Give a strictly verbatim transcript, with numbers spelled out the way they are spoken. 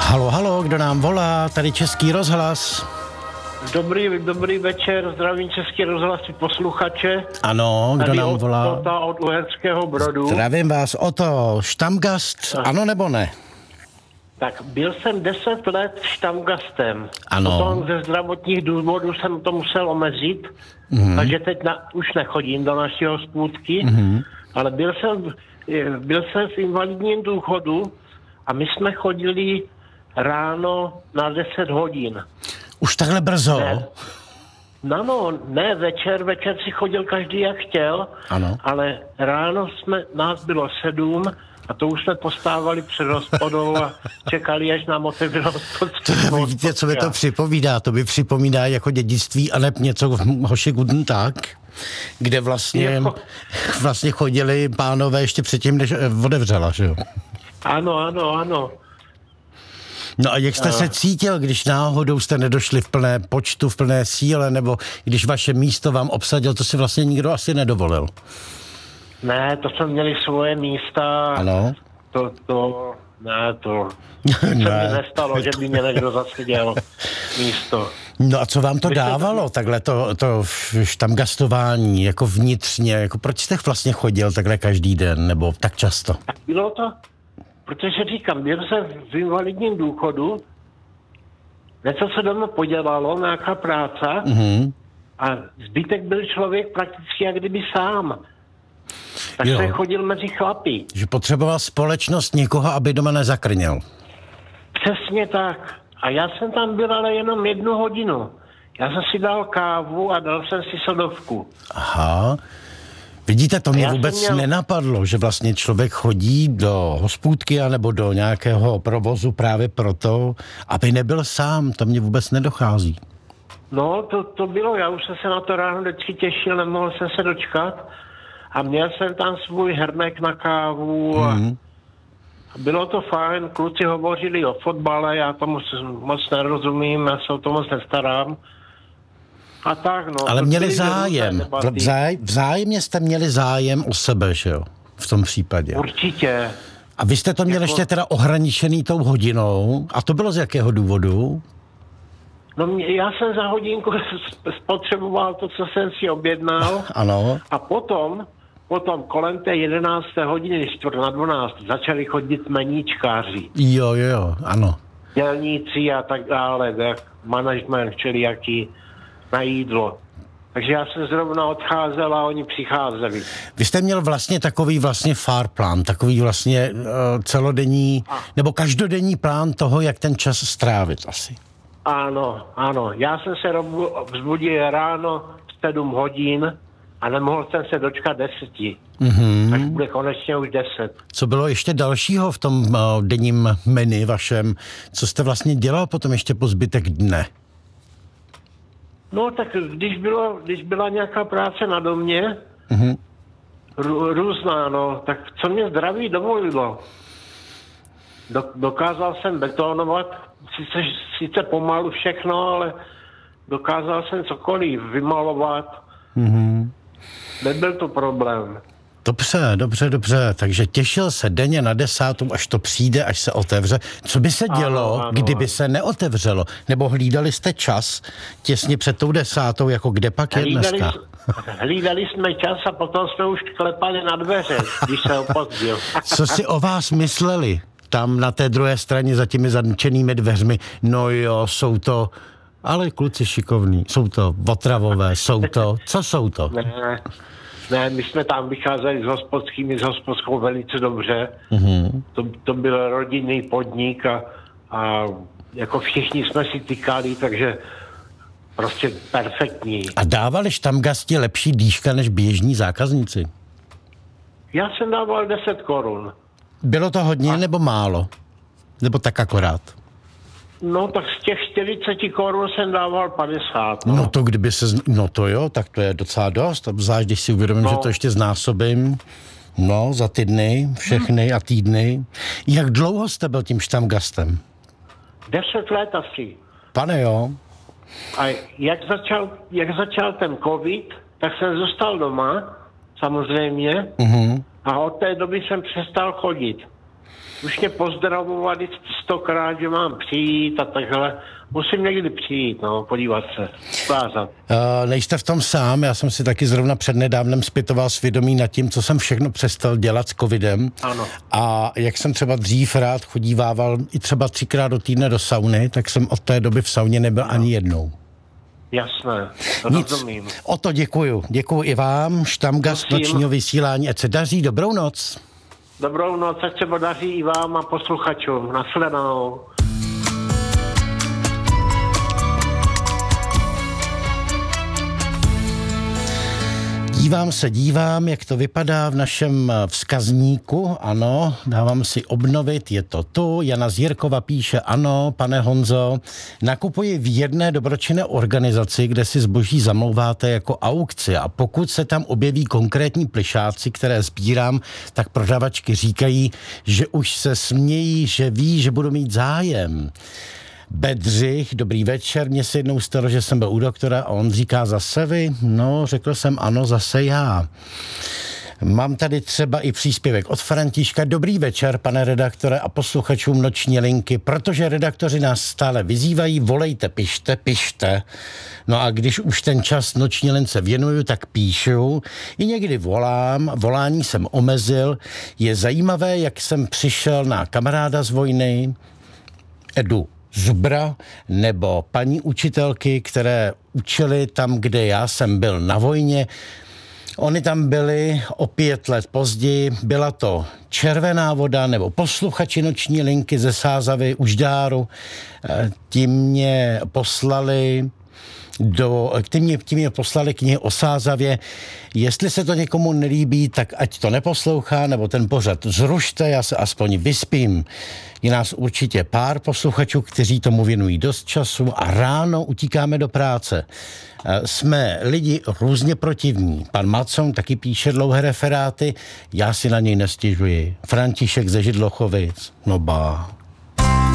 Halo, halo, kdo nám volá? Tady Český rozhlas. Dobrý, dobrý večer, zdravím Český rozhlas i posluchače. Ano, kdo tady nám od, volá? Ota od Uherského Brodu. Zdravím vás, Oto. Štamgast, A. ano nebo ne? Tak byl jsem deset let štamgastem. Ano. Potom ze zdravotních důvodů jsem to musel omezit, mm. takže teď na, už nechodím do naší hospůdky, mm. ale byl jsem, byl jsem v invalidním důchodu a my jsme chodili ráno na deset hodin. Už takhle brzo? Ne. No, no, ne, večer, večer si chodil každý jak chtěl, ano. Ale ráno jsme, nás bylo sedm a to už jsme postávali před hospodou a čekali, až nám otevřelo hospodu. Víte, co mi to připomíná? To mi připomíná jako dědictví a ne něco v Hoši Guten Tag, kde vlastně, jako... vlastně chodili pánové ještě předtím, než otevřela, že jo? Ano, ano, ano. No a jak jste a... se cítil, když náhodou jste nedošli v plné počtu, v plné síle, nebo když vaše místo vám obsadil, to si vlastně nikdo asi nedovolil? Ne, to jsme měli svoje místa. Ano. To, to, ne, to se mi nestalo, že by mě někdo zaseděl místo. No a co vám to Vy dávalo, to... takhle to, to štamgastování, jako vnitřně, jako proč jste vlastně chodil takhle každý den, nebo tak často? Tak bylo to, protože říkám, byl jsem v invalidním důchodu, něco se doma podělalo, nějaká práce, mm-hmm. a zbytek byl člověk prakticky jak kdyby sám. Tak jo. se chodil mezi chlapy. Že potřeboval společnost někoho, aby doma nezakrněl. Přesně tak. A já jsem tam byl ale jenom jednu hodinu. Já jsem si dal kávu a dal jsem si sodovku. Aha. Vidíte, to mě vůbec měl... nenapadlo, že vlastně člověk chodí do hospůdky anebo do nějakého provozu právě proto, aby nebyl sám. To mě vůbec nedochází. No, to, to bylo. Já už jsem se na to ráno vždycky těšil, nemohl jsem se dočkat. A měl jsem tam svůj hrnek na kávu a mm. bylo to fajn. Kluci hovořili o fotbale, já tomu moc nerozumím, já se o to moc nestarám. A tak, no. Ale měli zájem. Vzáj, vzájemně jste měli zájem o sebe, že jo? V tom případě. Určitě. A vy jste to měli jako... ještě teda ohraničený tou hodinou. A to bylo z jakého důvodu? No mě, já jsem za hodinku spotřeboval to, co jsem si objednal. Ano. A potom, potom kolem té jedenácté hodiny, čtvrt na dvanáct, začali chodit meníčkáři. Jo, jo, jo, ano. Dělníci a tak dále, tak management všelijaký na jídlo. Takže já jsem zrovna odcházel a oni přicházeli. Vy jste měl vlastně takový vlastně fahrplan, takový vlastně uh, celodenní, a. nebo každodenní plán toho, jak ten čas strávit asi. Ano, ano. Já jsem se vzbudil ráno v sedm hodin a nemohl jsem se dočkat deseti. Mm-hmm. Až bude konečně už deset. Co bylo ještě dalšího v tom uh, denním menu vašem? Co jste vlastně dělal potom ještě po zbytek dne? No tak když, bylo, když byla nějaká práce na domě, mm-hmm. r- různá, no, tak co mě zdraví dovolilo? Do, dokázal jsem betonovat, sice, sice pomalu všechno, ale dokázal jsem cokoliv vymalovat. Mm-hmm. Nebyl to problém. Dobře, dobře, dobře. Takže těšil se denně na desátou, až to přijde, až se otevře. Co by se dělo, ano, ano, kdyby ano. se neotevřelo? Nebo hlídali jste čas těsně před tou desátou, jako kde pak je hlídali, dneska? Hlídali jsme čas a potom jsme už klepali na dveře, když se opozdil. Co si o vás mysleli? Tam na té druhé straně za těmi zamčenými dveřmi, no jo, jsou to, ale kluci šikovní, jsou to otravové, jsou to, co jsou to? Ne, ne, my jsme tam vycházeli s hospodskými, s hospodskou velice dobře, mm-hmm. to, to byl rodinný podnik a, a jako všichni jsme si tykali, takže prostě perfektní. A dávali štamgasti lepší dýška než běžní zákazníci? Já jsem dával deset korun. Bylo to hodně a... nebo málo? Nebo tak akorát? No tak z těch čtyřicet korun jsem dával padesát. No. no to kdyby se... No to jo, tak to je docela dost. Zvlášť, když si uvědomím, no. že to ještě znásobím. No, za ty dny, všechny a týdny. Jak dlouho jste byl tím štamgastem? Deset let asi. Pane jo. A jak začal, jak začal ten covid, tak jsem zůstal doma, samozřejmě. Mhm. A od té doby jsem přestal chodit. už mě pozdravovali stokrát, že mám přijít a takhle. Musím někdy přijít, no, podívat se, ukázat. Uh, nejste v tom sám, já jsem si taky zrovna přednedávnem zpytoval svědomí nad tím, co jsem všechno přestal dělat s covidem. Ano. A jak jsem třeba dřív rád chodívával i třeba třikrát do týdne do sauny, tak jsem od té doby v sauně nebyl ano. ani jednou. Jasné, to Nic, rozumím. O to děkuju. Děkuju i vám, Štamgast nočního vysílání, ať se daří, dobrou noc. Dobrou noc, ať se podaří i vám a posluchačům. Nasledanou. Dívám se, dívám, jak to vypadá v našem vzkazníku. Ano, dávám si obnovit, je to tu. Jana Zírkova píše, ano, pane Honzo, nakupuji v jedné dobročinné organizaci, kde si zboží zamlouváte jako aukci a pokud se tam objeví konkrétní plišáci, které sbírám, tak prodavačky říkají, že už se smějí, že ví, že budu mít zájem. Bedřich, dobrý večer, mně se jednou stalo, že jsem byl u doktora a on říká, zase vy? No, řekl jsem ano, zase já. Mám tady třeba i příspěvek od Františka. Dobrý večer, pane redaktore a posluchačům Noční linky, protože redaktoři nás stále vyzývají, volejte, pište, pište. No a když už ten čas Noční lince věnuju, tak píšu. I někdy volám, volání jsem omezil. Je zajímavé, jak jsem přišel na kamaráda z vojny, Edu Zubra, nebo paní učitelky, které učily tam, kde já jsem byl na vojně. Oni tam byli o pět let později, byla to Červená voda nebo posluchači Noční linky ze Sázavy u Žďáru. Ti mě poslali do, ty mě, ty mě poslali knihy o Sázavě. Jestli se to někomu nelíbí, tak ať to neposlouchá, nebo ten pořad zrušte, já se aspoň vyspím. Je nás určitě pár posluchačů, kteří tomu věnují dost času a ráno utíkáme do práce. Jsme lidi různě protivní. Pan Macon taky píše dlouhé referáty, já si na něj nestěžuji. František ze Židlochovic, no ba.